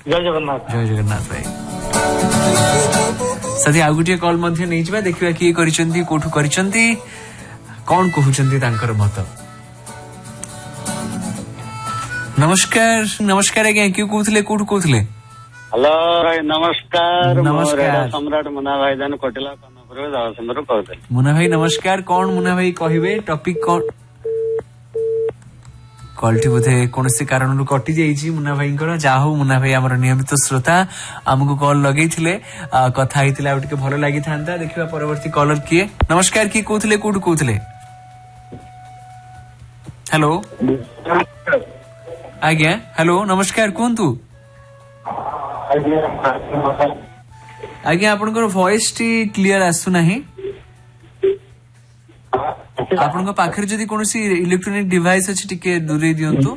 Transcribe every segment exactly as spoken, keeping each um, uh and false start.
जय जगन्नाथ जय जगन्नाथ भाई साथी आउ गोटे कॉल मध्य नहीं जिबा देखिबा किए करिसंती कोठु करिसंती कोन कहउचंती तांकर मत। नमस्कार नमस्कार आज्ञा क्यों कहउथले कोठु कहउथले? हेलो भाई नमस्कार नमस्कार सम्राट मुना भाई जान कोटिला कनपुर जगतसिंहपुर कहउथले। मुना भाई नमस्कार कौन मुना भाई कहबे टॉपिक कौन? कॉलटी बोधे कौन से कारण कटि जाइए मुना भाई जा हो मुना भाई आमर नियमित श्रोता आमको कॉल लगे कथा होते भल लगी था देखा परवर्ती कॉलर किए। नमस्कार किए कहते कौटू कहते? हेलो आज्ञा हेलो नमस्कार कहतु आज्ञा आपनकर वॉइस टी क्लियर आसुना आपन पाखे जदि कौन इलेक्ट्रोनिक डिवाइस अच्छी टिके दूरे दियंतु।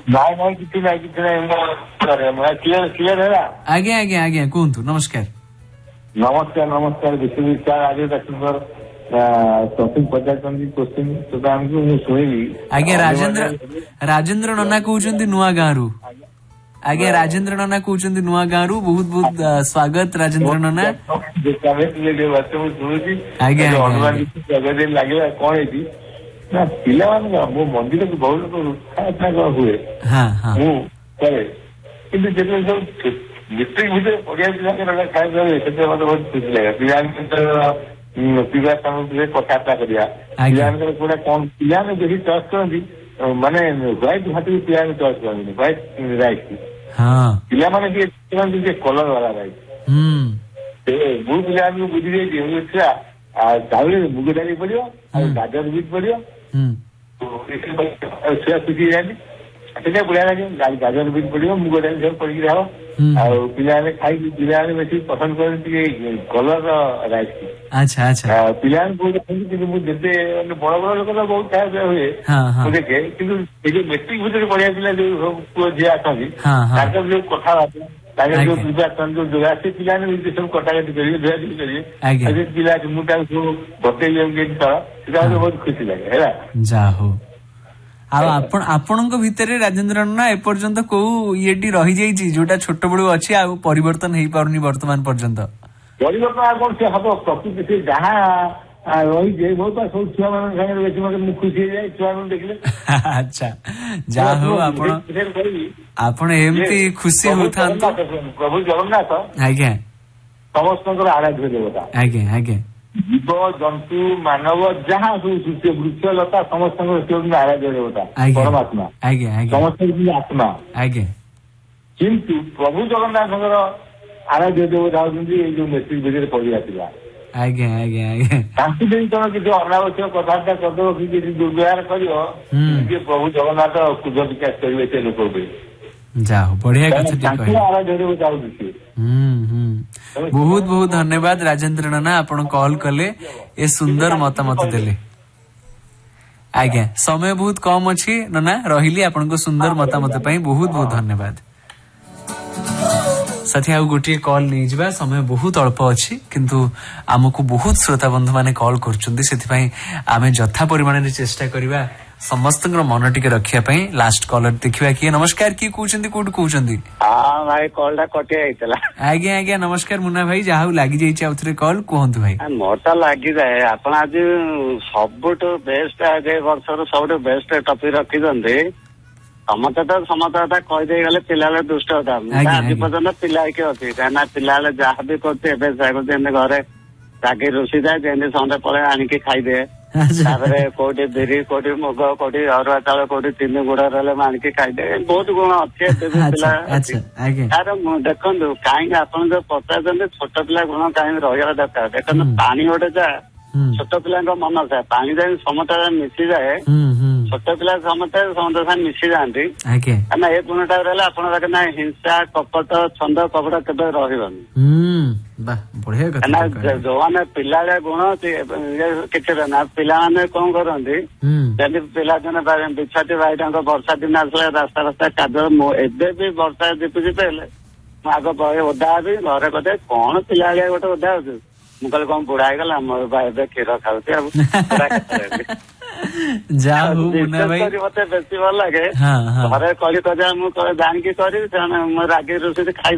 आज्ञा आज्ञा आज्ञा कहतु नमस्कार नमस्कार नमस्कार विश्वविद्यालय आज टॉपिक पचार क्वेश्चन शुणी। आज्ञा राजेंद्र राजेंद्र नना कहते नुआ गाँव रु आज्ञा राजेंद्र नना कहते नुआ गाँव रु बहुत बहुत स्वागत राजेंद्र नना। आज्ञा लगे कौन ना पिला मो मंदिर को बहुत लोग हुए करे कि डिस्ट्रिक्ट भितर पढ़िया पिला खाଇବା मत बहुत खुशी लगे पिला पीवा सामग्री कथबार्ता करा पिला पूरा कौन पिला बेसी चॉइस करती माने व्हाइट भात भी पिला चॉइस करते व्हाइट राइस पिला माने कलर वाला राइस मु पिला बुझी जाइए चाउल मुग डाली पड़ो गाजर बीट पड़ो छुआ खुशी जाती से बढ़िया लगे गाजर बीट पड़ो मुग डाली सब पड़ी रहो पिला खाई पिला बेस पसंद करते कलर राइस की। अच्छा अच्छा पिला जिते बड़ बड़ लोक तो बहुत खाया हुए देखे कि मेट्रिक भितर बढ़िया पिला जो पुओ झी आसती जो कथबार्ता जो प्रिपेरेसन जो जोगा से पिला सब कटाकटी करेंगे धुआधुई करेंगे पिला मुझे सब बतई बहुत खुशी लगे है जा हो। आपण आपणक भितर राजेंद्र ना एपर्यंत को ये रही जाइए जोटा छोट बड़ू अच्छी आ परिवर्तन हो पारुनी वर्तमान पर्यंत परिवर्तन आ कौन से हम प्रकृति से जहाँ रही जाए बहुत सब छुआ मान बेसी मत खुशी हो जाए छुआ मान देखले। अच्छा जा हो आपण आपण एमती खुशी होता प्रभु जगन्नाथ आज्ञा समस्त आराध्य देवता आज्ञा आज्ञा जीव जंतु मानव जहाँ सब सृष्टि वृक्ष लता समस्त आराध्य देवता परमात्मा समस्त आत्मा आज्ञा किंतु प्रभु जगन्नाथ आराध्य देवता होती जो मेट्रिक भितर पढ़ी आसला आज्ञा आज्ञा आज्ञा तांकि जदि तुम किसी अनावश्यक कथबार्ता करदेव कि किसी दुर्व्यवहार कर प्रभु जगन्नाथ क्षुद्र विकास करेंगे से लोक जाओ बढ़िया कथा आराध्य देवता होती। बहुत बहुत धन्यवाद राजेंद्र नाना आपण कॉल कले ए सुंदर मतामत देले। आज्ञा समय बहुत कम अच्छी नाना रही आपण को सुंदर मतामत बहुत बहुत धन्यवाद। साथी आउ गोटे कॉल नहीं जावा समय बहुत अल्प अच्छी किंतु आमको बहुत श्रोता बंधु माने कॉल करछुंदी सेथिपई आमे जथा परिमाण रे चेष्टा करिवा समस्त मन टिके रखिया पई। लास्ट कॉलर देखिबा कि नमस्कार की कहउछंदी कोड कहउछंदी? हां भाई कॉलटा कटि आइतला। आज्ञा आज्ञा नमस्कार मुन्ना भाई जाहु लागि जाइछि आउथरे कॉल कहंतु भाई। मोरटा लागि जाय आपण आज सबटो बेस्ट आज वर्षर सबटो बेस्ट टॉपिक रखि दंते समस्त तो समस्त कथा कह दे गले पिला दुष्ट होता आज पर्यंत पिला के अच्छी कहीं पिला जहाँ भी करते घरे रागे रोषी जाए जेमती समझे पड़े आणिकी खाईदे कौटी बिरी कौटी मुग कौटी अरुआ चाउल कौटी तीन गुड़ रही आणिकी खाईदे बहुत गुण अच्छे पिला यार देखु कहीं आप जो पचार छोट पिला गुण कहीं रहा दरकार देखो पानी गोटे जा छोट पिला मन था पानी जाए समस्त मिसी जाए छोट पिला समस्ते समस्त साथ मिसी जाती ना ये गुणटा रहा आप हिंसा कपट छंद कपट केवे रही जो मैंने पिला गुण किसी ना पिला कौन करती जमी पिला दिने बिछाती भाई वर्षा दिन आसला रास्ता रास्ता कादुआ एबे भी वर्षा झिपी झिपी हेले आग ओदा भी घरे कदे कौन पिला गोटे ओदा हो मुझे कौन बुढ़ा गला मोर क्षीर खाऊे मत बेसी भल लगे घरे कर जानिकी करी रागे रोषे खाई